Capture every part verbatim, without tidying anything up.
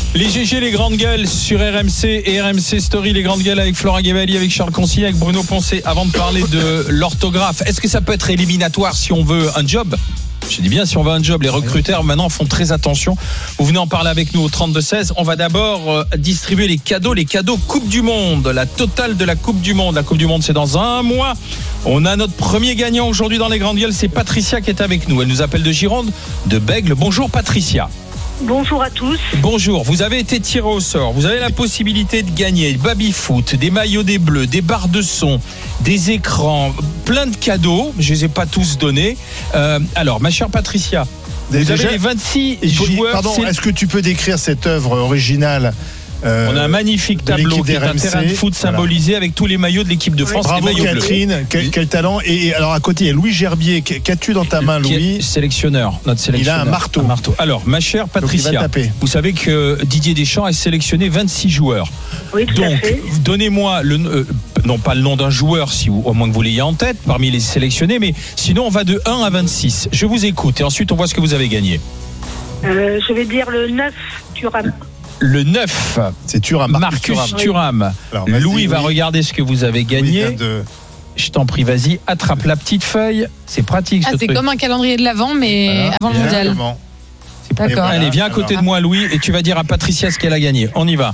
Les G G, les grandes gueules sur R M C et R M C Story, les grandes gueules avec Florent Guévali, avec Charles Consigny, avec Bruno Poncet. Avant de parler de l'orthographe, est-ce que ça peut être éliminatoire si on veut un job ? Je dis bien si on veut un job, les recruteurs maintenant font très attention. Vous venez en parler avec nous au trente-deux seize. On va d'abord euh, distribuer les cadeaux, les cadeaux Coupe du Monde, la totale de la Coupe du Monde. La Coupe du Monde, c'est dans un mois. On a notre premier gagnant aujourd'hui dans les grandes gueules, c'est Patricia qui est avec nous. Elle nous appelle de Gironde, de Bègle. Bonjour Patricia. Bonjour à tous. Bonjour, vous avez été tiré au sort. Vous avez la possibilité de gagner le baby-foot, des maillots des Bleus, des barres de son, des écrans, plein de cadeaux. Je ne les ai pas tous donnés. Euh, alors, ma chère Patricia, vous Déjà, avez les vingt-six joueurs. Pardon, c'est... est-ce que tu peux décrire cette œuvre originale? Euh, on a un magnifique tableau qui est un terrain de foot symbolisé, voilà, avec tous les maillots de l'équipe de France. Bravo les maillots Catherine, quel, quel talent. Et alors à côté il y a Louis Gerbier. Qu'as-tu dans ta main, Louis? Sélectionneur, notre sélectionneur. Il a un marteau. un marteau. Alors ma chère Patricia, vous savez que Didier Deschamps a sélectionné vingt-six joueurs. Oui, tout Donc à fait. donnez-moi le, euh, non pas le nom d'un joueur, si vous, au moins que vous l'ayez en tête parmi les sélectionnés, mais sinon on va de un à vingt-six. Je vous écoute et ensuite on voit ce que vous avez gagné. Euh, je vais dire le neuf, Thuram. Le neuf, c'est Thuram, Marcus Thuram. Thuram. Alors, Louis va regarder ce que vous avez gagné. De... Je t'en prie, vas-y, attrape la petite feuille. C'est pratique. Ah, ce c'est truc. comme un calendrier de l'Avent, mais voilà, avant le mondial. C'est D'accord. Voilà, allez, viens à côté alors. de moi, Louis, et tu vas dire à Patricia ce qu'elle a gagné. On y va.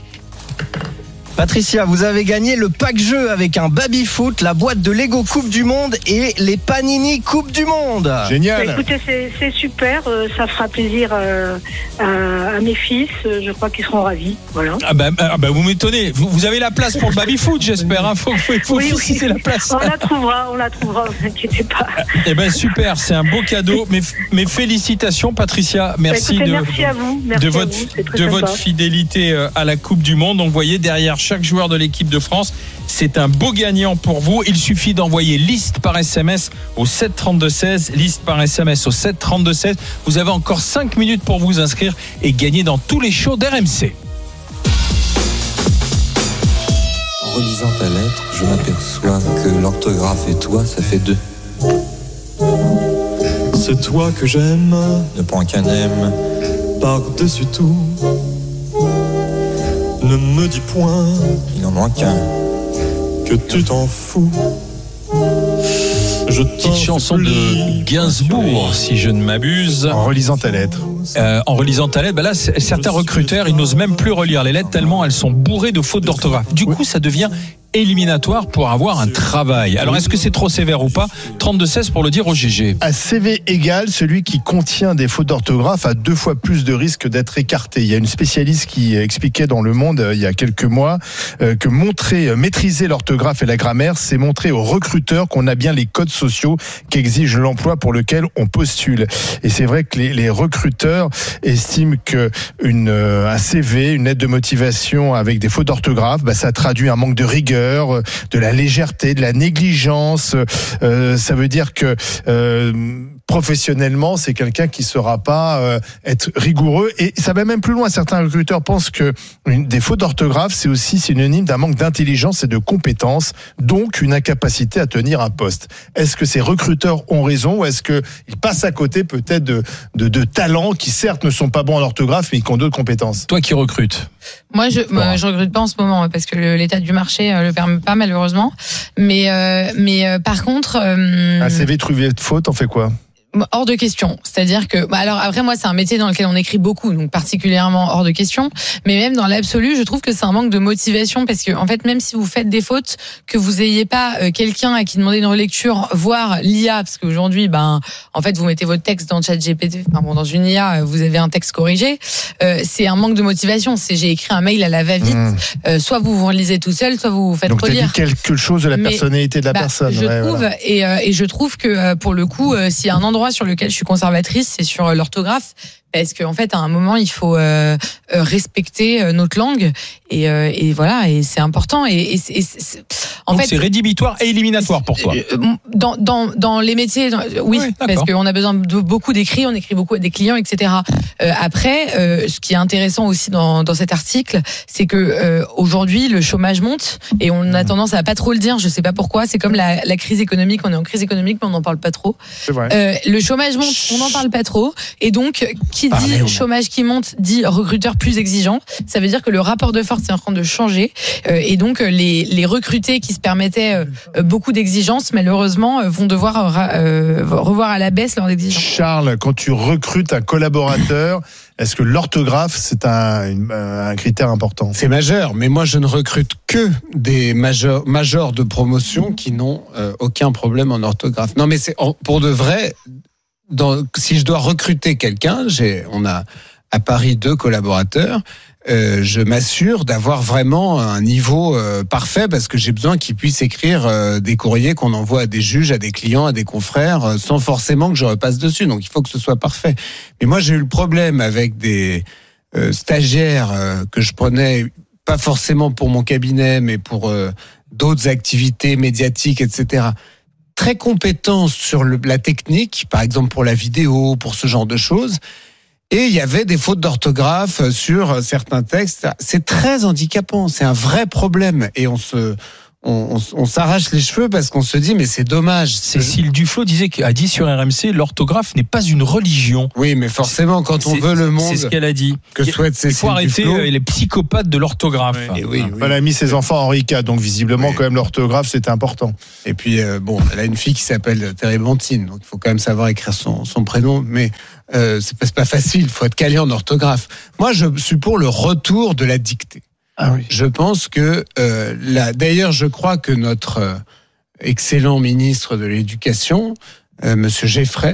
Patricia, vous avez gagné le pack jeu avec un baby-foot, la boîte de Lego Coupe du Monde et les Panini Coupe du Monde. Génial. Bah, écoutez, c'est, c'est super. Euh, ça fera plaisir euh, à, à mes fils. Euh, je crois qu'ils seront ravis. Voilà. Ah bah, ah bah vous m'étonnez. Vous, vous avez la place pour le baby-foot, j'espère. Hein. Faut, faut, faut oui, fixer oui. la place. On la trouvera, on la trouvera. Ne vous inquiétez pas. Eh ben super, c'est un beau cadeau. Mes, mes félicitations, Patricia. Merci, bah, écoutez, de, merci à vous. Merci de à votre, vous. de votre fidélité à la Coupe du Monde. Donc, vous voyez, derrière chaque joueur de l'équipe de France, c'est un beau gagnant pour vous. Il suffit d'envoyer liste par S M S au sept trente-deux seize, liste par S M S au sept trente-deux seize. Vous avez encore cinq minutes pour vous inscrire et gagner dans tous les shows d'R M C. En relisant ta lettre, je m'aperçois que l'orthographe et toi, ça fait deux. C'est toi que j'aime, ne prends qu'un M par-dessus tout. Ne me dis point, il n'en manque qu'un, que tu t'en fous. Je Petite chanson de Gainsbourg, si je ne m'abuse. En relisant ta lettre. Euh, en relisant ta lettre, bah là, certains recruteurs, ils n'osent même plus relire les lettres tellement elles sont bourrées de fautes d'orthographe. Du coup, ça devient éliminatoire pour avoir un travail. Alors, est-ce que c'est trop sévère ou pas? trente-deux seize pour le dire au G G. À C V égal, celui qui contient des fautes d'orthographe a deux fois plus de risque d'être écarté. Il y a une spécialiste qui expliquait dans Le Monde il y a quelques mois que montrer, maîtriser l'orthographe et la grammaire, c'est montrer aux recruteurs qu'on a bien les codes sociaux qu'exige l'emploi pour lequel on postule. Et c'est vrai que les, les recruteurs estiment que une, un C V, une lettre de motivation avec des fautes d'orthographe, bah, ça traduit un manque de rigueur, de la légèreté, de la négligence. Euh, ça veut dire que euh, professionnellement, c'est quelqu'un qui ne saura pas euh, être rigoureux. Et ça va même plus loin. Certains recruteurs pensent que une, des fautes d'orthographe, c'est aussi synonyme d'un manque d'intelligence et de compétences, donc une incapacité à tenir un poste. Est-ce que ces recruteurs ont raison ou est-ce qu'ils passent à côté peut-être de, de, de talents qui certes ne sont pas bons en orthographe, mais qui ont d'autres compétences? Toi qui recrutes. Moi, je moi, je recrute pas en ce moment parce que le, l'état du marché euh, le permet pas malheureusement. Mais euh, mais euh, par contre, euh, un C V trouvé de faute, on fait quoi? Hors de question. C'est-à-dire que, bah alors après moi c'est un métier dans lequel on écrit beaucoup, donc particulièrement hors de question. Mais même dans l'absolu, je trouve que c'est un manque de motivation parce que en fait même si vous faites des fautes, que vous ayez pas euh, quelqu'un à qui demander une relecture, voire l'I A, parce qu'aujourd'hui, ben en fait vous mettez votre texte dans ChatGPT, enfin bon dans une I A, vous avez un texte corrigé. Euh, c'est un manque de motivation. C'est j'ai écrit un mail à la va-vite. Mmh. Euh, soit vous vous relisez tout seul, soit vous vous faites donc relire. Donc t'as dit quelque chose de la personnalité Mais, de la bah, personne. Je ouais, trouve voilà. et, euh, et je trouve que euh, pour le coup, euh, s'il y a un endroit sur lequel je suis conservatrice, c'est sur l'orthographe, parce qu'en fait à un moment il faut euh, respecter notre langue et, euh, et voilà, et c'est important et, et, c'est, et c'est, en donc fait c'est rédhibitoire et éliminatoire pour toi. Dans dans dans les métiers, dans, oui, oui parce qu'on a besoin de beaucoup d'écrits, on écrit beaucoup à des clients, et cetera. Euh, après, euh, ce qui est intéressant aussi dans dans cet article, c'est que euh, aujourd'hui le chômage monte et on a tendance à pas trop le dire. Je sais pas pourquoi. C'est comme la, la crise économique. On est en crise économique, mais on n'en parle pas trop. C'est vrai. Euh, le chômage monte, on n'en parle pas trop, et donc qui Parlez, dit on a- chômage qui monte dit recruteurs plus exigeants. Ça veut dire que le rapport de force est en train de changer euh, et donc euh, les, les recrutés qui se permettaient euh, beaucoup d'exigences, malheureusement, euh, vont devoir euh, ra- euh, revoir à la baisse leurs exigences. Charles, quand tu recrutes un collaborateur, est-ce que l'orthographe, c'est un, une- un critère important? C'est majeur, mais moi je ne recrute que des majors, majors de promotion qui n'ont euh, aucun problème en orthographe. Non mais c'est en- pour de vrai, dans, si je dois recruter quelqu'un, j'ai, on a à Paris deux collaborateurs, euh, je m'assure d'avoir vraiment un niveau euh, parfait parce que j'ai besoin qu'ils puissent écrire euh, des courriers qu'on envoie à des juges, à des clients, à des confrères, euh, sans forcément que je repasse dessus. Donc il faut que ce soit parfait. Mais moi j'ai eu le problème avec des euh, stagiaires euh, que je prenais pas forcément pour mon cabinet, mais pour euh, d'autres activités médiatiques, et cetera. Très compétents sur le, la technique, par exemple pour la vidéo, pour ce genre de choses. Et il y avait des fautes d'orthographe sur certains textes. C'est très handicapant, c'est un vrai problème. Et on se, on, on, on s'arrache les cheveux parce qu'on se dit mais c'est dommage. Cécile Duflot disait a dit sur R M C l'orthographe n'est pas une religion. Oui, mais forcément quand on C'est- veut le monde c'est ce qu'elle a dit. que souhaite Il faut Cécile arrêter Duflot. euh, les psychopathes de l'orthographe. Et oui, oui. Elle a mis ses enfants en Henri quatre, donc visiblement, Oui. quand même, l'orthographe, c'était important. Et puis, euh, bon, elle a une fille qui s'appelle Térébenthine, donc il faut quand même savoir écrire son, son prénom, mais euh, c'est pas, c'est pas facile, il faut être calé en orthographe. Moi, je suis pour le retour de la dictée. Ah oui. Je pense que, euh, la, d'ailleurs, je crois que notre euh, excellent ministre de l'Éducation, euh, Monsieur Geffray,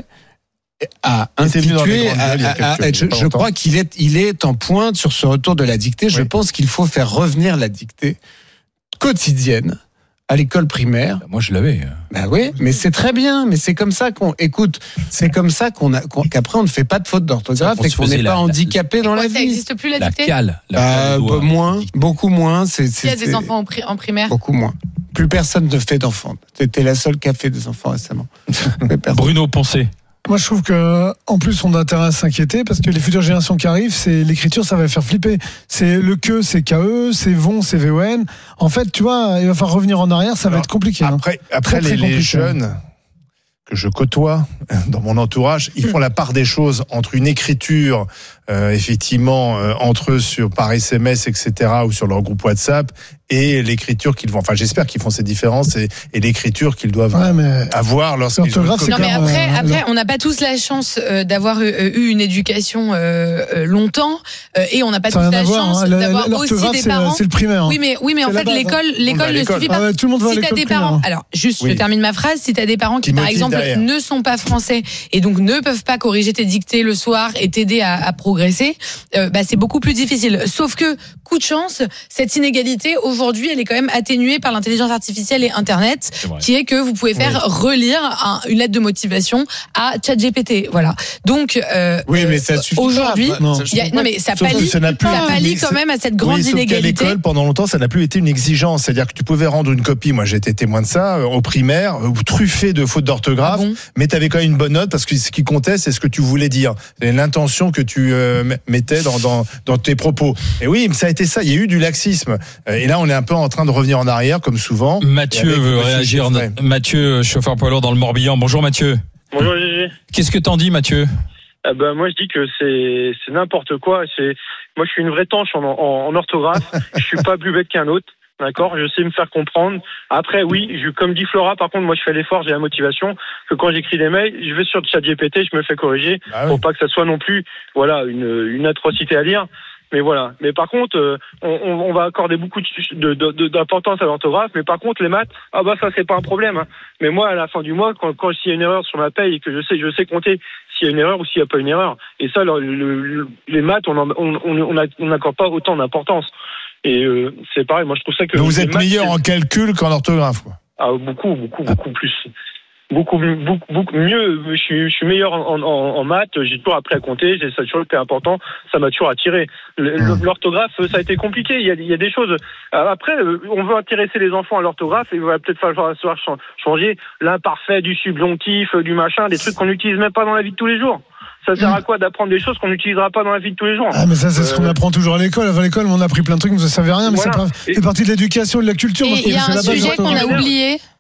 a Il était venu dans les institué, grandes a- gueules il y a a- a- quelques- je, pas je longtemps. crois qu'il est, il est en pointe sur ce retour de la dictée. Je Oui. pense qu'il faut faire revenir la dictée quotidienne à l'école primaire. Moi je l'avais. Ben oui, mais c'est très bien, mais c'est comme ça qu'on écoute, c'est comme ça qu'on a qu'on- qu'après on ne fait pas de faute d'orthographe On et se qu'on faisait n'est la- pas la- handicapé dans Quoi, la ça vie. n'existe plus la La dictée? cale. La Euh, cale au doigt. moins, beaucoup moins, c'est Il y c'est a des c'est- enfants en, pri- en primaire. beaucoup moins. Plus personne ne fait d'enfants. T'es la seule qui a fait des enfants récemment. Mais personne. Bruno Poncet. Moi, je trouve que, en plus, on a intérêt à s'inquiéter parce que les futures générations qui arrivent, c'est l'écriture, ça va les faire flipper. C'est le que, c'est K E, c'est von, c'est V O N. En fait, tu vois, il va falloir revenir en arrière, ça va Alors, être compliqué. hein. Après, après Très, très les, les compliqué. jeunes que je côtoie dans mon entourage, ils font la part des choses entre une écriture, euh, effectivement, euh, entre eux sur, par S M S, et cetera, ou sur leur groupe WhatsApp, et l'écriture qu'ils vont. Enfin, j'espère qu'ils font ces différences et, et l'écriture qu'ils doivent Ouais, mais avoir lorsqu'ils l'orthographe, c'est Non, mais clair, après, euh, après, on n'a pas tous la chance euh, d'avoir eu, eu une éducation euh, euh, longtemps, euh, et on n'a pas ça n'a tous rien à la voir. chance hein. La- d'avoir aussi L'orthographe, des c'est parents. c'est le primaire. hein. Oui, mais oui, mais en C'est la fait, base, hein. l'école, On va à l'école ne l'école. suffit Ah pas. ouais, tout le monde va à Si t'as l'école des primaire. parents, hein. alors juste, Oui. je termine ma phrase. Si t'as des parents qui, Qui par motivent exemple, derrière. ne sont pas français et donc ne peuvent pas corriger tes dictées le soir et t'aider à, à progresser, euh, bah c'est beaucoup plus difficile. Sauf que, coup de chance, cette inégalité aujourd'hui, elle est quand même atténuée par l'intelligence artificielle et Internet, vrai. qui est que vous pouvez faire relire un- une lettre de motivation à ChatGPT. Voilà. Donc euh, Oui, mais ça suffit pas. aujourd'hui, Après, non. ça il y a- suffit non pas. mais ça Sauf que pallie, ça n'a plus- ça pallie mais quand c'est- même à cette grande Oui, sauf qu'à inégalité. l'école, pendant longtemps, ça n'a plus été une exigence. C'est-à-dire que tu pouvais rendre une copie, moi j'ai été témoin de ça, euh, au primaire, euh, truffé de fautes d'orthographe, Ah bon mais tu avais quand même une bonne note parce que ce qui comptait, c'est ce que tu voulais dire. Et l'intention que tu euh, m- mettais dans, dans, dans tes propos. Et oui, ça a été ça, il y a eu du laxisme. Euh, Et là, on est un peu en train de revenir en arrière, comme souvent. Mathieu Et avec veut Monsieur réagir. Geffray. Mathieu, chauffeur poids lourd dans le Morbihan. Bonjour Mathieu. Bonjour Gégé. Qu'est-ce que t'en dis Mathieu? Ah ben, moi je dis que c'est c'est n'importe quoi. C'est moi je suis une vraie tanche en, en, en orthographe. Je suis pas plus bête qu'un autre. D'accord, je sais me faire comprendre. Après, oui, je, comme dit Flora, par contre, moi, je fais l'effort, j'ai la motivation, que quand j'écris des mails, je vais sur ChatGPT, je me fais corriger, Bah oui. pour pas que ça soit non plus, voilà, une, une atrocité à lire. Mais voilà. Mais par contre, euh, on, on va accorder beaucoup de, de, de, d'importance à l'orthographe. Mais par contre, les maths, ah bah ça, c'est pas un problème. Hein. Mais moi, à la fin du mois, quand, quand s'il y a une erreur sur ma paye et que je sais, je sais compter s'il y a une erreur ou s'il n'y a pas une erreur. Et ça, le, le, le, les maths, on on on on n'accorde pas autant d'importance. Et euh, c'est pareil, moi je trouve ça que... Donc vous les êtes maths, meilleur c'est- en calcul qu'en orthographe, quoi. Ah, beaucoup, beaucoup, beaucoup plus. Beaucoup, beaucoup, beaucoup mieux. Je suis, je suis meilleur en, en, en maths. J'ai toujours appris à compter. C'est ça toujours été important. Ça m'a toujours attiré. Le- Mmh. L'orthographe, ça a été compliqué. Il y a, il y a des choses. Euh, Après, euh, on veut intéresser les enfants à l'orthographe. Et il va peut-être falloir falloir ch- changer l'imparfait, du subjonctif, du machin, des trucs qu'on n'utilise même pas dans la vie de tous les jours. Ça sert à quoi d'apprendre des choses qu'on n'utilisera pas dans la vie de tous les jours? Ah, mais ça, c'est ce qu'on Euh, apprend toujours à l'école. À l'école, on a appris plein de trucs, mais ça servait à rien, mais Voilà. ça fait partie de l'éducation et de la culture. Et Moi, je il y a trouve que un c'est la base sujet qu'on a d'orthographe. oublié,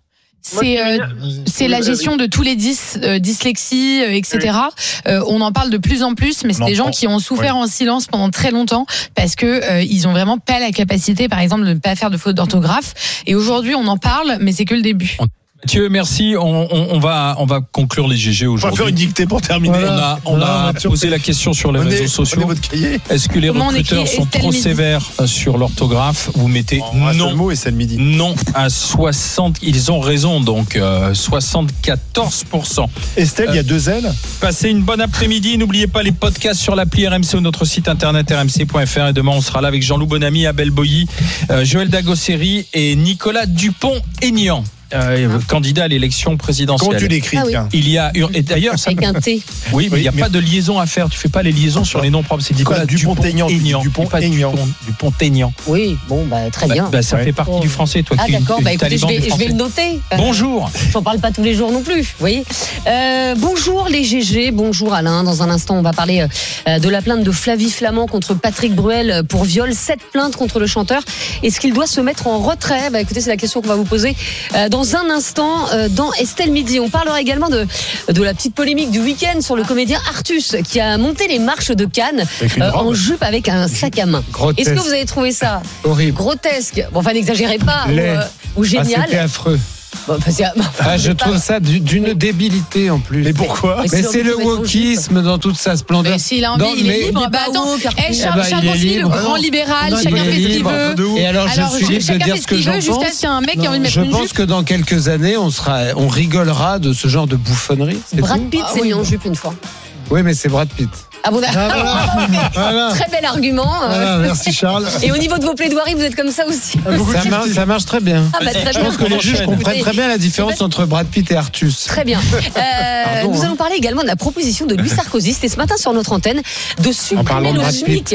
c'est euh, c'est la gestion de tous les dys, euh, dyslexie, euh, et cetera. Euh, on en parle de plus en plus, mais c'est des gens qui ont souffert oui. en silence pendant très longtemps parce que euh, ils ont vraiment pas la capacité, par exemple, de ne pas faire de faute d'orthographe. Et aujourd'hui, on en parle, mais c'est que le début. Mathieu, merci. On, on, on va on va conclure les G G aujourd'hui. On va faire une dictée pour terminer. Voilà. On a, on a non, posé la question sur les prenez, réseaux sociaux. Votre cahier. Est-ce que les Comment recruteurs sont trop midi. sévères sur l'orthographe? Vous mettez oh, non. Mot et c'est le midi. Non à soixante. Ils ont raison, donc euh, soixante-quatorze pour cent. Estelle, il euh, y a deux L. Passez une bonne après-midi. N'oubliez pas les podcasts sur l'appli R M C ou notre site internet r m c point f r. Et demain, on sera là avec Jean-Loup Bonamy, Abel Boilly, euh, Joël Dagosseri et Nicolas Dupont-Aignan. Euh, ah. candidat à l'élection présidentielle. Comment tu l'écris? Ah oui. Il y a et d'ailleurs ça avec un T. Oui, mais il n'y a mais... pas de liaison à faire. Tu fais pas les liaisons sur les noms propres. C'est Nicolas Dupont-Aignan. Dupont-Aignan. Dupont-Aignan. Oui, bon, bah très bien. Bah, bah, ça ouais. fait partie oh. du français, toi. Ah d'accord. Bah écoutez, je vais, je vais le noter. Bonjour. J'en parle pas tous les jours non plus. Vous voyez. Euh, bonjour les G G. Bonjour Alain. Dans un instant, on va parler euh, de la plainte de Flavie Flamand contre Patrick Bruel pour viol. Sept plaintes contre le chanteur. Est-ce qu'il doit se mettre en retrait? Bah écoutez, c'est la question qu'on va vous poser euh, dans un instant. Dans Estelle Midi, on parlera également de, de la petite polémique du week-end sur le comédien Artus qui a monté les marches de Cannes euh, en jupe avec un sac à main. Grotesque. Est-ce que vous avez trouvé ça horrible, grotesque? Bon, enfin, n'exagérez pas, ou, euh, ou génial. Ah, c'était affreux. Bon, enfin, c'est, enfin, ah, je trouve pas... ça d'une débilité en plus. Mais pourquoi? Mais, mais c'est le wokisme dans toute sa splendeur. Mais s'il a envie, dans, il mais... est libre. Bah, attends, hey, Charles, bah, Charles Concy, le grand libéral, non, chacun fait ce qu'il veut. Et alors, alors je suis libre de dire ce que j'en pense. Jusqu'à ce qu'il y ait un mec qui a envie de mettre je une pense jupe. que dans quelques années, on sera, on rigolera de ce genre de bouffonnerie. Brad Pitt s'est mis en jupe une fois. Oui, mais c'est Brad Pitt. Ah bon, ah, voilà. Voilà. Très bel argument. Voilà, merci Charles. Et au niveau de vos plaidoiries, vous êtes comme ça aussi. Ça marche, ça marche très bien. Ah bah, très je bien. pense que les juges comprennent très bien la différence entre Brad Pitt et Artus. Très bien. Euh, Pardon, nous hein. allons parler également de la proposition de Louis Sarkozy. C'était ce matin sur notre antenne de supprimer le SMIC.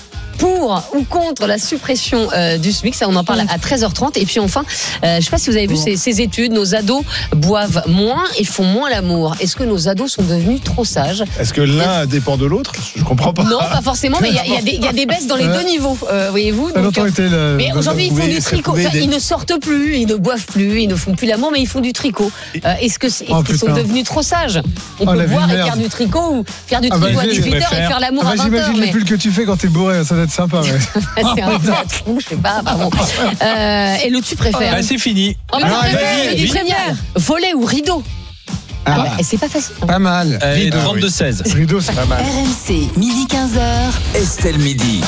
Pour ou contre la suppression euh, du SMIC, ça on en parle à treize heures trente. Et puis enfin, euh, je ne sais pas si vous avez vu ces, ces études, nos ados boivent moins et font moins l'amour. Est-ce que nos ados sont devenus trop sages? Est-ce que l'un dépend de l'autre? Je ne comprends pas. Non, pas forcément, mais il y, y, y a des baisses dans les deux niveaux, euh, voyez-vous. Donc, le... Mais aujourd'hui, ils font du tricot. Enfin, ils ne sortent plus, ils ne boivent plus, ils ne font plus l'amour, mais ils font du tricot. Euh, est-ce que est-ce oh, qu'ils sont devenus trop sages? On oh, peut boire et faire du tricot ou faire du tricot ah bah, à dix-huit heures et faire l'amour ah bah, à vingt heures. J'imagine les pulls que tu fais quand t'es bourré, ça doit être sympa. C'est un peu trou, je sais pas, pardon. Euh, et le tu préfères? Bah, c'est fini. Oh, Alors, vas-y, vas-y, préfères volet ou rideau? Ah, ah bah, c'est pas facile. Hein. Pas mal. Euh, trente-deux seize. Rideau, c'est pas mal. R M C, midi quinze heures. Estelle Midi.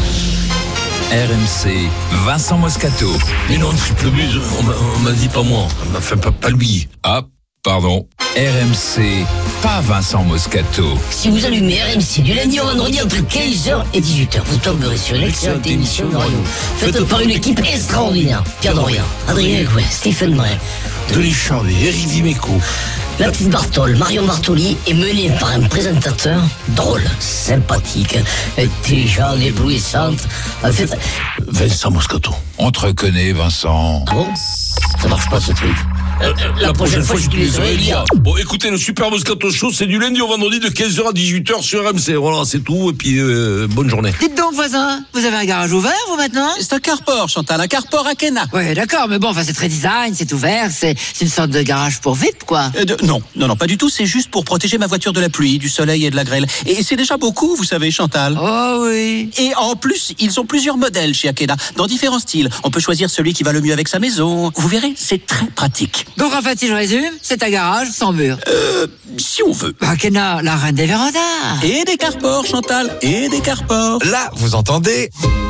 R M C, Vincent Moscato. Mais non, triple buse, on m'a dit pas moi. Enfin, pas, pas lui. Ah, pardon. R M C, pas Vincent Moscato. Si vous allumez R M C du lundi au vendredi entre quinze heures et dix-huit heures, vous tomberez sur une excellente émission de radio faite par une équipe extraordinaire. Pierre Dorian, Adrien Gouet, Stephen Bray, Denis Charvet, Eric Dimeco, la petite Bartol, Marion Bartoli est menée par un présentateur drôle, sympathique, intelligent, éblouissante. En fait, Vincent Moscato. On te reconnaît, Vincent. Ah bon? Ça marche pas ce truc. Euh, la, la prochaine, prochaine fois, j'utiliserai Elia. Bon, écoutez, le Super Moscato Show, c'est du lundi au vendredi de quinze heures à dix-huit heures sur R M C. Voilà, c'est tout. Et puis, euh, bonne journée. Dites donc, voisin, vous avez un garage ouvert, vous, maintenant? C'est un carport, Chantal, un carport à Kena. Ouais, d'accord, mais bon, enfin, c'est très design, c'est ouvert, c'est, c'est une sorte de garage pour V I P, quoi. Euh, de, non, non, non, pas du tout. C'est juste pour protéger ma voiture de la pluie, du soleil et de la grêle. Et c'est déjà beaucoup, vous savez, Chantal. Oh oui. Et en plus, ils ont plusieurs modèles chez Akena, dans différents styles. On peut choisir celui qui va le mieux avec sa maison. Vous verrez, c'est très pratique. Donc, en fait, si je résume, c'est un garage sans mur. Euh, si on veut. Akena, la reine des vérandas. Et des carports, Chantal, et des carports. Là, vous entendez?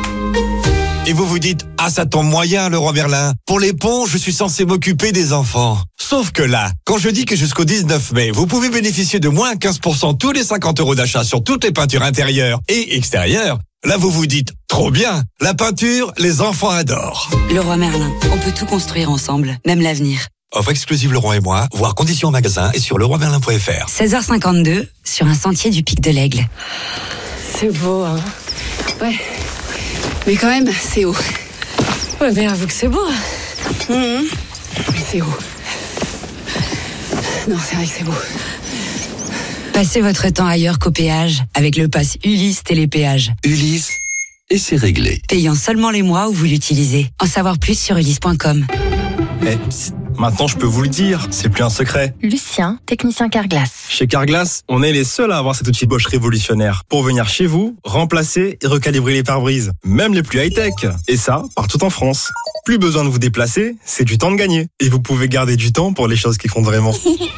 Et vous vous dites, ah, ça tombe moyen, Leroy Merlin. Pour les ponts, je suis censé m'occuper des enfants. Sauf que là, quand je dis que jusqu'au dix-neuf mai, vous pouvez bénéficier de moins quinze pour cent tous les cinquante euros d'achat sur toutes les peintures intérieures et extérieures, là, vous vous dites, trop bien, la peinture, les enfants adorent. Leroy Merlin, on peut tout construire ensemble, même l'avenir. Offre exclusive Leroy et moi, voir conditions en magasin et sur leroy merlin point f r. seize heures cinquante-deux, sur un sentier du Pic de l'Aigle. C'est beau, hein. Ouais. Mais quand même, c'est haut. Ouais, mais avoue que c'est beau. Mmh. Mais c'est haut. Non, c'est vrai que c'est beau. Passez votre temps ailleurs qu'au péage avec le pass Ulysse Télépéage. Ulysse, et c'est réglé. Payant seulement les mois où vous l'utilisez. En savoir plus sur ulysse point com. Eh, psst, Maintenant, je peux vous le dire, c'est plus un secret. Lucien, technicien Carglass. Chez Carglass, on est les seuls à avoir cet outil Bosch révolutionnaire pour venir chez vous, remplacer et recalibrer les pare-brises, même les plus high-tech. Et ça, partout en France. Plus besoin de vous déplacer, c'est du temps de gagner. Et vous pouvez garder du temps pour les choses qui comptent vraiment.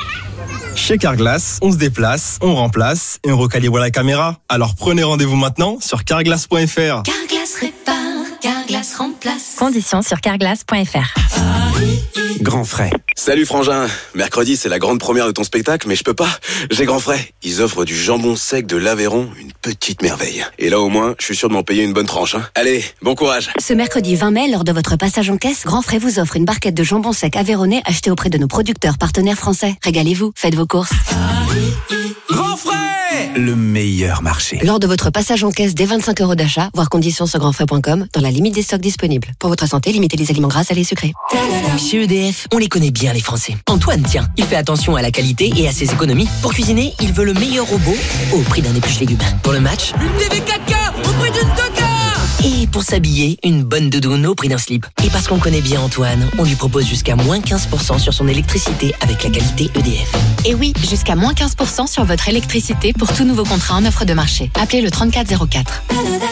Chez Carglass, on se déplace, on remplace et on recalibre la caméra. Alors prenez rendez-vous maintenant sur carglass point f r. Carglass répare, Carglass remplace. Conditions sur carglass point f r. Grand frais. Salut Frangin, mercredi c'est la grande première de ton spectacle, mais je peux pas, j'ai Grand frais. Ils offrent du jambon sec de l'Aveyron, une petite merveille. Et là au moins, je suis sûr de m'en payer une bonne tranche. Hein. Allez, bon courage. Ce mercredi vingt mai, lors de votre passage en caisse, Grand frais vous offre une barquette de jambon sec aveyronnais achetée auprès de nos producteurs partenaires français. Régalez-vous, faites vos courses. Grand frais, le meilleur marché. Lors de votre passage en caisse dès vingt-cinq euros d'achat, voir conditions sur grand frais point com, dans la limite des stocks disponibles. Pour votre santé, limitez les aliments gras, salés et sucrés. Chez E D F, on les connaît bien les Français. Antoine, tiens, il fait attention à la qualité et à ses économies. Pour cuisiner, il veut le meilleur robot au prix d'un épluche légumes. Pour le match, une T V quatre K au prix d'une deux K. Et pour s'habiller, une bonne doudoune au prix d'un slip. Et parce qu'on connaît bien Antoine, on lui propose jusqu'à moins quinze pour cent sur son électricité avec la qualité E D F. Et oui, jusqu'à moins quinze pour cent sur votre électricité pour tout nouveau contrat en offre de marché. Appelez le trente-quatre zéro quatre.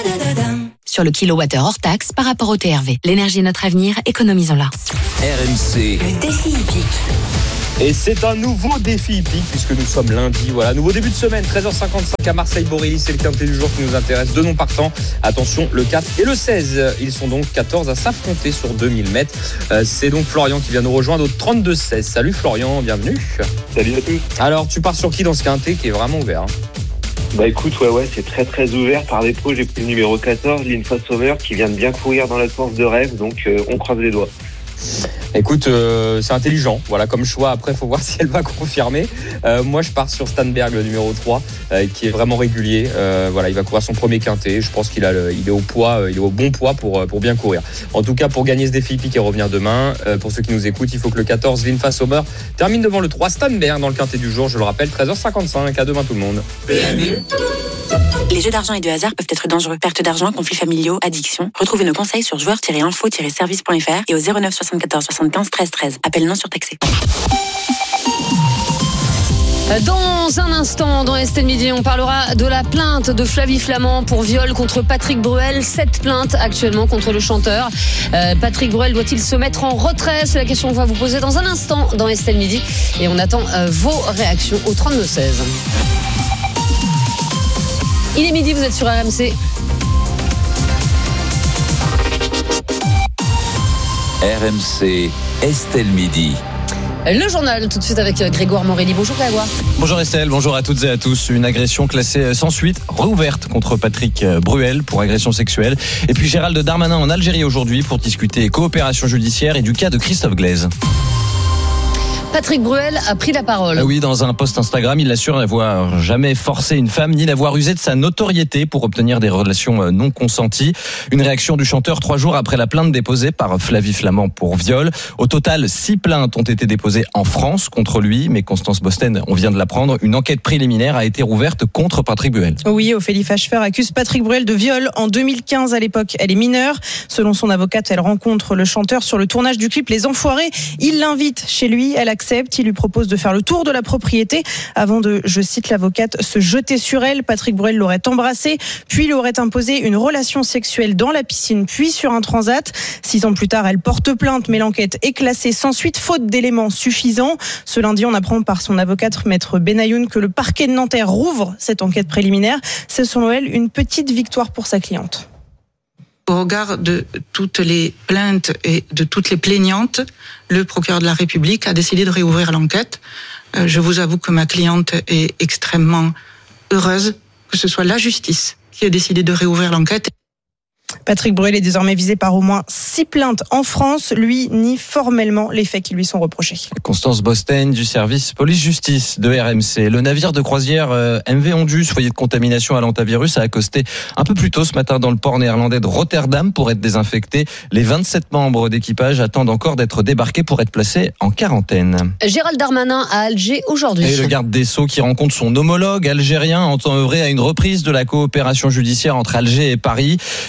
Sur le kilowattheure hors taxe par rapport au T R V. L'énergie est notre avenir, économisons-la. R M C. Défi hippique. Et c'est un nouveau défi hippique puisque nous sommes lundi. Voilà, nouveau début de semaine, treize heures cinquante-cinq à Marseille-Borély. C'est le quintet du jour qui nous intéresse. Deux noms partants. Attention, le quatre et le seize. Ils sont donc quatorze à s'affronter sur deux mille mètres. Euh, c'est donc Florian qui vient nous rejoindre au trente-deux seize. Salut Florian, bienvenue. Salut à tous. Alors, tu pars sur qui dans ce quintet qui est vraiment ouvert, hein? Bah écoute, ouais, ouais, c'est très très ouvert. Par défaut, j'ai pris le numéro quatorze, Linfa Sommer, qui vient de bien courir dans la course de rêve. Donc, euh, on croise les doigts. Écoute, euh, c'est intelligent, voilà, comme choix. Après, il faut voir si elle va confirmer. Euh, moi, je pars sur Stanberg, le numéro trois, euh, qui est vraiment régulier. Euh, voilà, il va courir son premier quintet. Je pense qu'il a le, il est au poids, euh, il est au bon poids pour, pour bien courir. En tout cas, pour gagner ce défi hippique et revenir demain, euh, pour ceux qui nous écoutent, il faut que le quatorze, Linfa Sommer, termine devant le trois, Stanberg, dans le quintet du jour. Je le rappelle, treize heures cinquante-cinq. À demain, tout le monde. Les jeux d'argent et de hasard peuvent être dangereux. Perte d'argent, conflits familiaux, addiction. Retrouvez nos conseils sur joueurs tiret info tiret service point f r et au zéro neuf soixante-quatorze soixante-quinze treize treize. Appel non surtaxé. Dans un instant, dans Estelle Midi, on parlera de la plainte de Flavie Flament pour viol contre Patrick Bruel. Sept plaintes actuellement contre le chanteur. Euh, Patrick Bruel doit-il se mettre en retrait? C'est la question qu'on va vous poser dans un instant dans Estelle Midi. Et on attend euh, vos réactions au trente-deux seize. Il est midi, vous êtes sur R M C. R M C, Estelle Midi. Le journal, tout de suite avec Grégoire Morelli. Bonjour Grégoire. Bonjour Estelle, bonjour à toutes et à tous. Une agression classée sans suite, rouverte contre Patrick Bruel pour agression sexuelle. Et puis Gérald Darmanin en Algérie aujourd'hui pour discuter coopération judiciaire et du cas de Christophe Glaise. Patrick Bruel a pris la parole. Ah oui, dans un post Instagram, il assure n'avoir jamais forcé une femme ni n'avoir usé de sa notoriété pour obtenir des relations non consenties. Une réaction du chanteur trois jours après la plainte déposée par Flavie Flament pour viol. Au total, six plaintes ont été déposées en France contre lui, mais Constance Bosten, on vient de l'apprendre, une enquête préliminaire a été rouverte contre Patrick Bruel. Oui, Ophélie Fachefer accuse Patrick Bruel de viol en deux mille quinze. À l'époque, elle est mineure. Selon son avocate, elle rencontre le chanteur sur le tournage du clip Les Enfoirés. Il l'invite chez lui, elle accepte. Il lui propose de faire le tour de la propriété avant de, je cite l'avocate, se jeter sur elle. Patrick Bruel l'aurait embrassée, puis lui aurait imposé une relation sexuelle dans la piscine, puis sur un transat. Six ans plus tard, elle porte plainte, mais l'enquête est classée sans suite, faute d'éléments suffisants. Ce lundi, on apprend par son avocate, maître Benayoun, que le parquet de Nanterre rouvre cette enquête préliminaire. C'est selon elle une petite victoire pour sa cliente. Au regard de toutes les plaintes et de toutes les plaignantes, le procureur de la République a décidé de réouvrir l'enquête. Euh, je vous avoue que ma cliente est extrêmement heureuse que ce soit la justice qui ait décidé de réouvrir l'enquête. Patrick Bruel est désormais visé par au moins six plaintes en France. Lui nie formellement les faits qui lui sont reprochés. Constance Bosten du service police-justice de R M C. Le navire de croisière M V Ondus, foyer de contamination à l'hantavirus, a accosté un peu plus tôt ce matin dans le port néerlandais de Rotterdam pour être désinfecté. Les vingt-sept membres d'équipage attendent encore d'être débarqués pour être placés en quarantaine. Gérald Darmanin à Alger aujourd'hui. Et le garde des Sceaux qui rencontre son homologue algérien entend œuvrer à une reprise de la coopération judiciaire entre Alger et Paris. Il sera aussi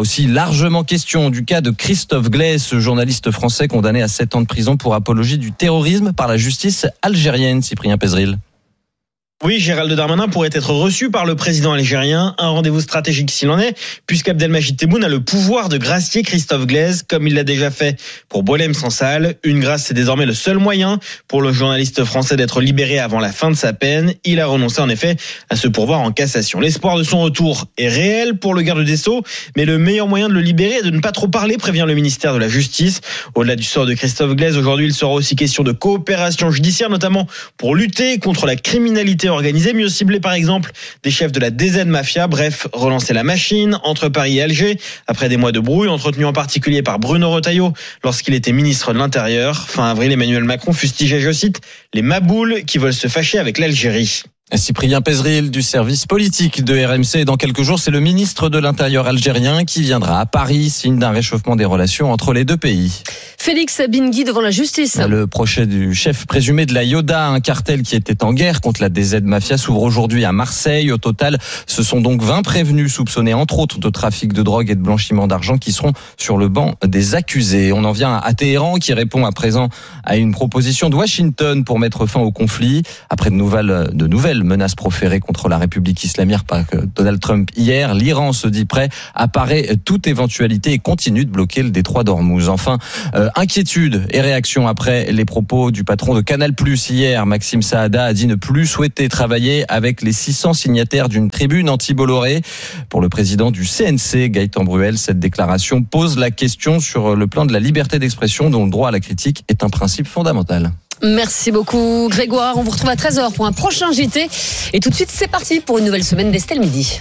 aussi largement question du cas de Christophe Glaise, ce journaliste français condamné à sept ans de prison pour apologie du terrorisme par la justice algérienne. Cyprien Pézeril. Oui, Gérald Darmanin pourrait être reçu par le président algérien, un rendez-vous stratégique s'il en est, puisqu'Abdelmajid Tebboune a le pouvoir de gracier Christophe Glaise, comme il l'a déjà fait pour Boualem Sansal. Une grâce, c'est désormais le seul moyen pour le journaliste français d'être libéré avant la fin de sa peine. Il a renoncé en effet à se pourvoir en cassation. L'espoir de son retour est réel pour le garde des Sceaux, mais le meilleur moyen de le libérer est de ne pas trop parler, prévient le ministère de la Justice. Au-delà du sort de Christophe Glaise, aujourd'hui, il sera aussi question de coopération judiciaire, notamment pour lutter contre la criminalité organisée, mieux cibler par exemple des chefs de la D Z Mafia, bref, relancer la machine entre Paris et Alger, après des mois de brouille, entretenus en particulier par Bruno Retailleau lorsqu'il était ministre de l'Intérieur. Fin avril, Emmanuel Macron fustigeait, je cite, les maboules qui veulent se fâcher avec l'Algérie. Cyprien Pézeril du service politique de R M C. Dans quelques jours, c'est le ministre de l'Intérieur algérien qui viendra à Paris, signe d'un réchauffement des relations entre les deux pays. Félix Bingui devant la justice. Le procès du chef présumé de la Yoda, un cartel qui était en guerre contre la D Z Mafia, s'ouvre aujourd'hui à Marseille. Au total, ce sont donc vingt prévenus soupçonnés entre autres de trafic de drogue et de blanchiment d'argent qui seront sur le banc des accusés. On en vient à Téhéran qui répond à présent à une proposition de Washington pour mettre fin au conflit. Après de nouvelles, de nouvelles menaces proférées contre la République islamique par Donald Trump hier, l'Iran se dit prêt à parer toute éventualité et continue de bloquer le détroit d'Ormuz. Enfin, euh, inquiétude et réaction après les propos du patron de Canal plus hier. Maxime Saada a dit ne plus souhaiter travailler avec les six cents signataires d'une tribune anti-Bolloré. Pour le président du C N C, Gaëtan Bruel, cette déclaration pose la question sur le plan de la liberté d'expression dont le droit à la critique est un principe fondamental. Merci beaucoup Grégoire, on vous retrouve à treize heures pour un prochain J T et tout de suite c'est parti pour une nouvelle semaine d'Estelle Midi.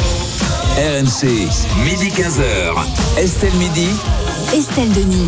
R M C, midi quinze heures, Estelle Midi, Estelle Denis.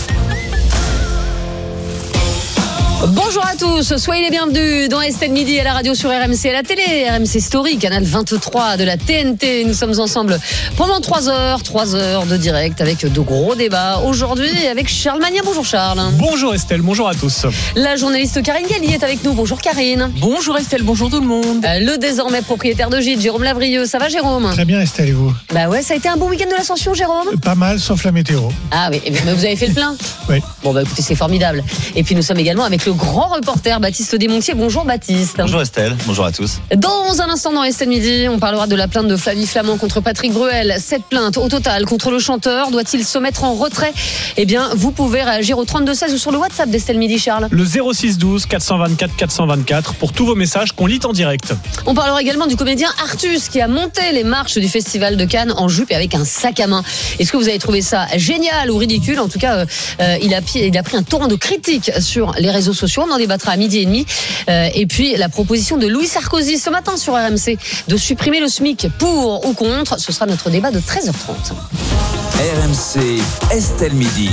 Bonjour à tous, soyez les bienvenus dans Estelle Midi à la radio, sur R M C, à la télé, R M C Story, canal vingt-trois de la T N T. Nous sommes ensemble pendant trois heures, trois heures de direct avec de gros débats. Aujourd'hui avec Charles Magnin. Bonjour Charles. Bonjour Estelle, bonjour à tous. La journaliste Karine Galli est avec nous. Bonjour Karine. Bonjour Estelle, bonjour tout le monde. Le désormais propriétaire de Gîte, Jérôme Lavrieux. Ça va Jérôme? Très bien Estelle, et vous? Bah ouais, ça a été un bon week-end de l'Ascension Jérôme? Pas mal, sauf la météo. Ah oui, mais vous avez fait le plein? Oui. Bon bah écoutez, c'est formidable. Et puis nous sommes également avec le grand reporter Baptiste Desmontiers. Bonjour Baptiste. Bonjour Estelle, bonjour à tous. Dans un instant dans Estelle Midi, on parlera de la plainte de Flavie Flament contre Patrick Bruel. Sept plaintes au total contre le chanteur. Doit-il se mettre en retrait? Eh bien, vous pouvez réagir au trente-deux seize ou sur le WhatsApp d'Estelle Midi, Charles. Le zéro six douze quatre cent vingt-quatre quatre cent vingt-quatre pour tous vos messages qu'on lit en direct. On parlera également du comédien Artus qui a monté les marches du Festival de Cannes en jupe et avec un sac à main. Est-ce que vous avez trouvé ça génial ou ridicule? En tout cas, euh, il, a, il a pris un torrent de critiques sur les réseaux sociaux. On en débattra à midi et demi. Euh, et puis la proposition de Louis Sarkozy ce matin sur R M C de supprimer le SMIC, pour ou contre, ce sera notre débat de treize heures trente. R M C, Estelle Midi.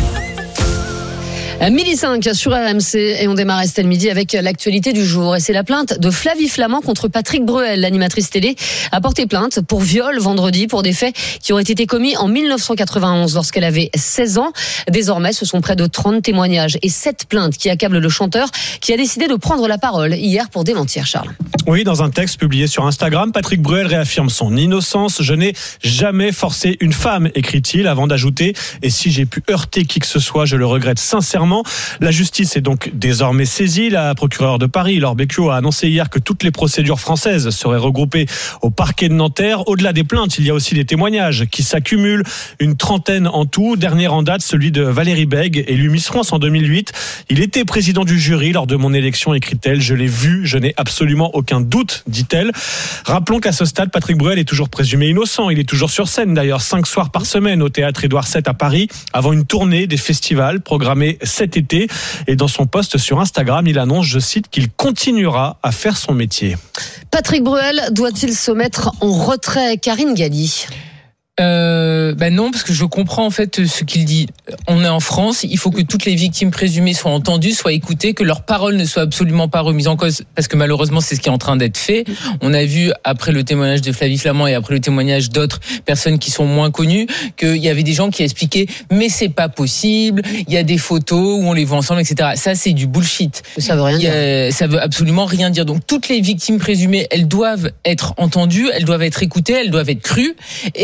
Midi cinq sur R M C et on démarre Estelle Midi avec l'actualité du jour. Et c'est la plainte de Flavie Flament contre Patrick Bruel. L'animatrice télé a porté plainte pour viol vendredi pour des faits qui auraient été commis en dix-neuf cent quatre-vingt-onze lorsqu'elle avait seize ans. Désormais, ce sont près de trente témoignages et sept plaintes qui accablent le chanteur qui a décidé de prendre la parole hier pour démentir, Charles. Oui, dans un texte publié sur Instagram, Patrick Bruel réaffirme son innocence. Je n'ai jamais forcé une femme, écrit-il, avant d'ajouter « Et si j'ai pu heurter qui que ce soit, je le regrette sincèrement ». La justice est donc désormais saisie. La procureure de Paris, Laure Becchio, a annoncé hier que toutes les procédures françaises seraient regroupées au parquet de Nanterre. Au-delà des plaintes, il y a aussi des témoignages qui s'accumulent, une trentaine en tout. Dernier en date, celui de Valérie Bègue, élu Miss France en deux mille huit. Il était président du jury lors de mon élection, écrit-elle. Je l'ai vu, je n'ai absolument aucun doute, dit-elle. Rappelons qu'à ce stade, Patrick Bruel est toujours présumé innocent. Il est toujours sur scène, d'ailleurs, cinq soirs par semaine au théâtre Édouard sept à Paris, avant une tournée des festivals programmée cet été. Et dans son post sur Instagram, il annonce, je cite, qu'il continuera à faire son métier. Patrick Bruel doit-il se mettre en retrait? Karine Galli. Euh, ben non, parce que je comprends en fait ce qu'il dit. On est en France, il faut que toutes les victimes présumées soient entendues, soient écoutées, que leurs paroles ne soient absolument pas remises en cause, parce que malheureusement c'est ce qui est en train d'être fait. On a vu après le témoignage de Flavie Flament et après le témoignage d'autres personnes qui sont moins connues qu'il y avait des gens qui expliquaient mais c'est pas possible, il y a des photos où on les voit ensemble, et cetera. Ça c'est du bullshit. Ça veut rien dire. A, ça veut absolument rien dire. Donc toutes les victimes présumées, elles doivent être entendues, elles doivent être écoutées, elles doivent être crues, et dans le même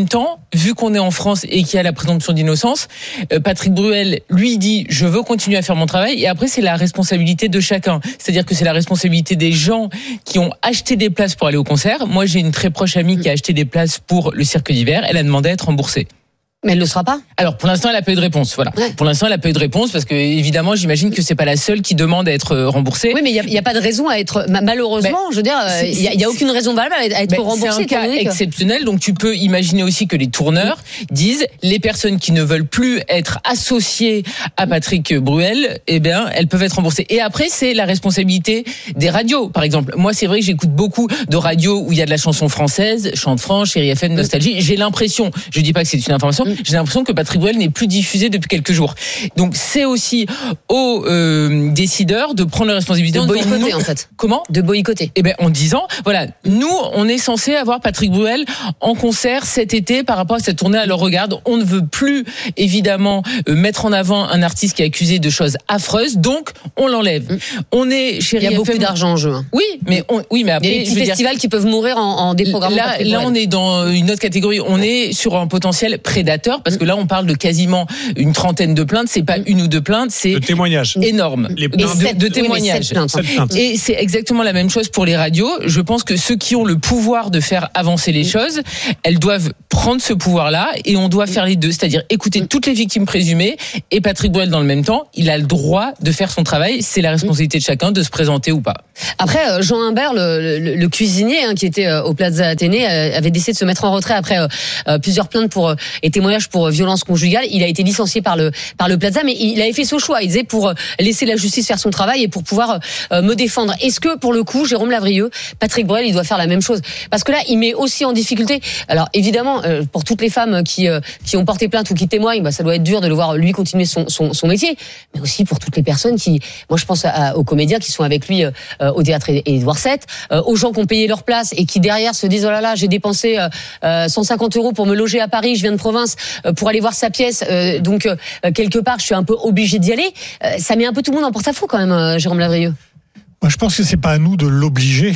même temps, vu qu'on est en France et qu'il y a la présomption d'innocence, Patrick Bruel, lui, dit « je veux continuer à faire mon travail ». Et après, c'est la responsabilité de chacun. C'est-à-dire que c'est la responsabilité des gens qui ont acheté des places pour aller au concert. Moi, j'ai une très proche amie qui a acheté des places pour le cirque d'hiver. Elle a demandé à être remboursée. Mais elle ne le sera pas. Alors pour l'instant, elle a pas eu de réponse. Voilà. Ouais. Pour l'instant, elle a pas eu de réponse parce que évidemment, j'imagine que c'est pas la seule qui demande à être remboursée. Oui, mais il y, y a pas de raison à être malheureusement. Ben, je veux dire, il y, y a aucune raison valable à être ben, remboursée. C'est un cas exceptionnel. Donc tu peux imaginer aussi que les tourneurs disent les personnes qui ne veulent plus être associées à Patrick Bruel, eh bien, elles peuvent être remboursées. Et après, c'est la responsabilité des radios. Par exemple, moi, c'est vrai que j'écoute beaucoup de radios où il y a de la chanson française, Chante France, Chérie F M, Nostalgie. J'ai l'impression, je dis pas que c'est une information. J'ai l'impression que Patrick Bruel n'est plus diffusé depuis quelques jours. Donc c'est aussi aux euh, décideurs de prendre la responsabilité de boycotter nous, en fait. Comment de boycotter. Eh ben en disant voilà, nous on est censé avoir Patrick Bruel en concert cet été par rapport à cette tournée. Alors regarde, on ne veut plus évidemment euh, mettre en avant un artiste qui est accusé de choses affreuses, donc on l'enlève. Mmh. On est chez il y a beaucoup d'argent en jeu. Hein. Oui, mais on, oui, mais après il y a des petits festivals dire, qui peuvent mourir en, en déprogrammant. Là, là on est dans une autre catégorie. On est sur un potentiel prédateur parce que là on parle de quasiment une trentaine de plaintes, c'est pas une ou deux plaintes, c'est de témoignages énorme. Les plaintes. De, de témoignages. Oui, sept plaintes. Et c'est exactement la même chose pour les radios. Je pense que ceux qui ont le pouvoir de faire avancer les choses, elles doivent prendre ce pouvoir-là et on doit faire les deux, c'est-à-dire écouter toutes les victimes présumées et Patrick Bruel dans le même temps, il a le droit de faire son travail, c'est la responsabilité de chacun de se présenter ou pas. Après, Jean Humbert, le, le, le cuisinier hein, qui était au Plaza Athénée, avait décidé de se mettre en retrait après euh, plusieurs plaintes pour euh, et témoignages pour euh, violence conjugale. Il a été licencié par le par le Plaza, mais il avait fait ce choix. Il disait pour laisser la justice faire son travail et pour pouvoir euh, me défendre. Est-ce que pour le coup, Jérôme Lavrieux, Patrick Bruel, il doit faire la même chose? Parce que là, il met aussi en difficulté. Alors évidemment, euh, pour toutes les femmes qui euh, qui ont porté plainte ou qui témoignent, bah, ça doit être dur de le voir lui continuer son son, son métier, mais aussi pour toutes les personnes qui, moi je pense à, aux comédiens qui sont avec lui euh, au théâtre Édouard sept, euh, aux gens qui ont payé leur place et qui derrière se disent oh là là, j'ai dépensé euh, cent cinquante euros pour me loger à Paris, je viens de province euh, pour aller voir sa pièce, euh, donc euh, quelque part je suis un peu obligé d'y aller. Euh, ça met un peu tout le monde en porte-à-faux quand même, euh, Jérôme Lavrieux. Moi je pense que c'est pas à nous de l'obliger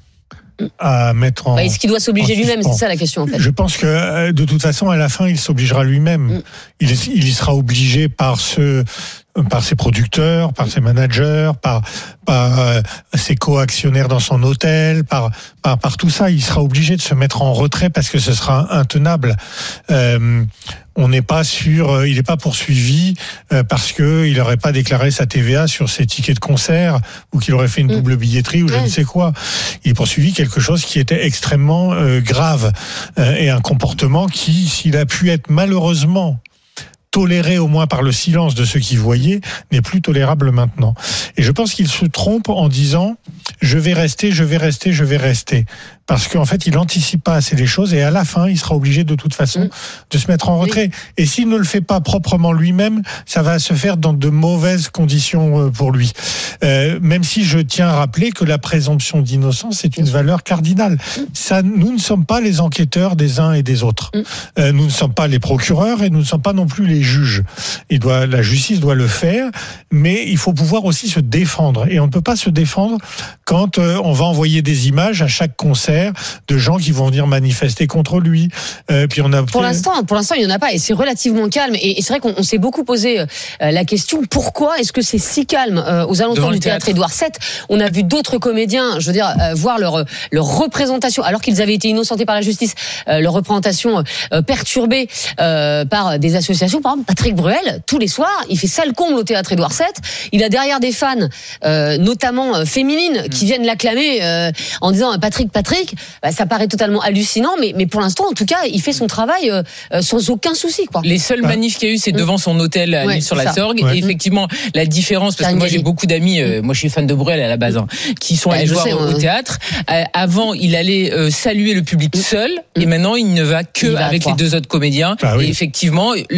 à mettre en. Bah, est-ce qu'il doit s'obliger lui-même? C'est ça la question en fait. Je pense que de toute façon à la fin il s'obligera lui-même. Mm. Il, il y sera obligé par ce par ses producteurs, par ses managers, par par euh, ses co-actionnaires dans son hôtel, par par par tout ça, il sera obligé de se mettre en retrait parce que ce sera intenable. Euh, on n'est pas sûr, il n'est pas poursuivi euh, parce que il n'aurait pas déclaré sa T V A sur ses tickets de concert ou qu'il aurait fait une double billetterie ou je ne sais quoi. Il est poursuivi quelque chose qui était extrêmement euh, grave euh, et un comportement qui, s'il a pu être malheureusement toléré au moins par le silence de ceux qui voyaient, n'est plus tolérable maintenant. Et je pense qu'il se trompe en disant je vais rester, je vais rester, je vais rester. Parce qu'en fait, il n'anticipe pas assez les choses et à la fin, il sera obligé de toute façon de se mettre en retrait. Et s'il ne le fait pas proprement lui-même, ça va se faire dans de mauvaises conditions pour lui. Euh, même si je tiens à rappeler que la présomption d'innocence est une valeur cardinale. Ça, nous ne sommes pas les enquêteurs des uns et des autres. Euh, nous ne sommes pas les procureurs et nous ne sommes pas non plus les juges. Il doit, la justice doit le faire, mais il faut pouvoir aussi se défendre. Et on ne peut pas se défendre quand euh, on va envoyer des images à chaque concert de gens qui vont venir manifester contre lui. Euh, puis on a pour l'instant, pour l'instant, il y en a pas et c'est relativement calme. Et, et c'est vrai qu'on on s'est beaucoup posé euh, la question pourquoi est-ce que c'est si calme euh, aux alentours du théâtre Édouard sept. On a vu d'autres comédiens, je veux dire, euh, voir leur leur représentation alors qu'ils avaient été innocentés par la justice, euh, leur représentation euh, perturbée euh, par des associations. Par exemple, Patrick Bruel, tous les soirs, il fait sale comble au théâtre Édouard sept. Il a derrière des fans, euh, notamment euh, féminines, qui viennent l'acclamer euh, en disant Patrick, Patrick. Bah, ça paraît totalement hallucinant, mais, mais pour l'instant, en tout cas, il fait son travail euh, sans aucun souci, quoi. Les seuls manifs qu'il y a eu, c'est devant son hôtel à ouais, sur la Sorgue. Ouais. Et effectivement, la différence, parce que moi j'ai beaucoup d'amis, euh, moi je suis fan de Bruel à la base, hein, qui sont ouais, allés voir sais, au ouais. théâtre. Euh, avant, il allait euh, saluer le public seul, mmh. et maintenant il ne va que va avec les deux autres comédiens. Ah oui. Et effectivement,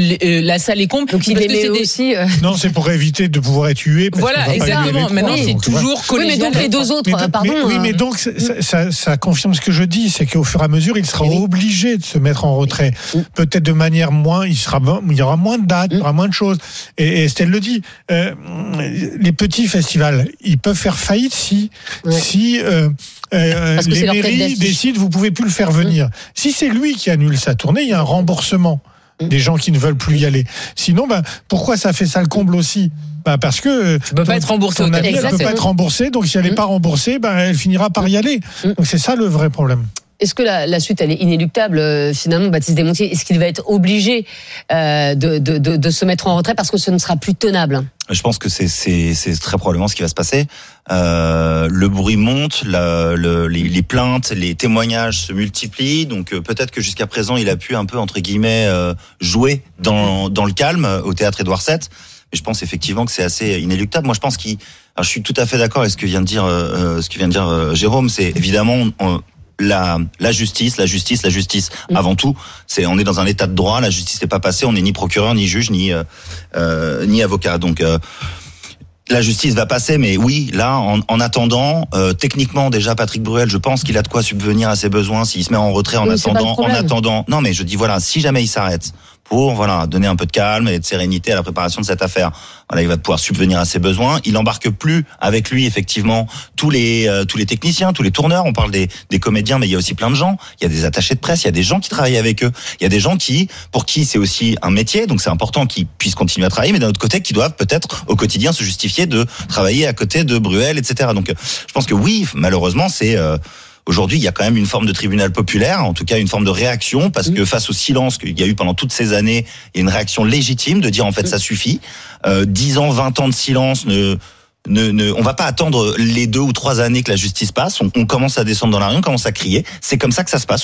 la salle est comble. Donc il parce que aimait c'est des- aussi. euh, Non, c'est pour éviter de pouvoir être hué. parce Voilà, qu'on va pas exactement. aimer les trois, Maintenant, c'est donc, tu vois. toujours Oui, mais collégial. donc les deux autres, Mais, euh, de- pardon. mais- oui, euh, mais donc ça, ça- ça confirme ce que je dis, c'est qu'au fur et à mesure, il sera obligé de se mettre en retrait. Peut-être de manière moins, il sera, il y aura moins de dates, il y aura moins de choses. Et, et Estelle le dit, euh, les petits festivals, ils peuvent faire faillite si, Ouais. si euh, euh, Parce que c'est les leur tête mairies d'affiche. décident, vous pouvez plus le faire venir. Si c'est lui qui annule sa tournée, il y a un remboursement des gens qui ne veulent plus y aller. Sinon, ben, pourquoi ça fait ça le comble aussi? Ben parce que Tu peux pas être remboursé au ton amie, capital. elle peut pas Exactement. être remboursée, donc si elle n'est Mm. pas remboursée, ben elle finira par y aller. Mm. Donc c'est ça le vrai problème. Est-ce que la, la suite, elle est inéluctable, euh, finalement, Baptiste Desmontiers? Est-ce qu'il va être obligé euh, de, de, de, de se mettre en retrait parce que ce ne sera plus tenable? Je pense que c'est c'est c'est très probablement ce qui va se passer. Euh, le bruit monte, la, le, les, les plaintes, les témoignages se multiplient. Donc euh, peut-être que jusqu'à présent, il a pu un peu entre guillemets euh, jouer dans dans le calme au théâtre Édouard sept. Mais je pense effectivement que c'est assez inéluctable. Moi, je pense qu'il. Alors, je suis tout à fait d'accord avec ce que vient de dire euh, ce que vient de dire euh, Jérôme. C'est évidemment on, la la justice, la justice, la justice. Avant tout, c'est on est dans un état de droit. La justice n'est pas passée. On n'est ni procureur, ni juge, ni euh, euh, ni avocat. Donc euh, la justice va passer, mais oui, là, en, en attendant, euh, techniquement déjà, Patrick Bruel, je pense qu'il a de quoi subvenir à ses besoins s'il se met en retrait en Oui, c'est pas le attendant, en problème. attendant. Non, mais je dis voilà, si jamais il s'arrête pour voilà donner un peu de calme et de sérénité à la préparation de cette affaire, voilà, il va pouvoir subvenir à ses besoins. Il embarque plus avec lui effectivement tous les euh, tous les techniciens, tous les tourneurs. On parle des des comédiens, mais il y a aussi plein de gens. Il y a des attachés de presse, il y a des gens qui travaillent avec eux. Il y a des gens qui pour qui c'est aussi un métier, donc c'est important qu'ils puissent continuer à travailler, mais d'un autre côté, qui doivent peut-être au quotidien se justifier de travailler à côté de Bruel, et cetera. Donc, euh, je pense que oui, malheureusement, c'est euh, aujourd'hui, il y a quand même une forme de tribunal populaire, en tout cas une forme de réaction, parce que face au silence qu'il y a eu pendant toutes ces années, il y a une réaction légitime de dire en fait ça suffit. Euh, dix ans, vingt ans de silence ne Ne, ne, on va pas attendre les deux ou trois années que la justice passe. On, on commence à descendre dans la rue, on commence à crier. C'est comme ça que ça se passe.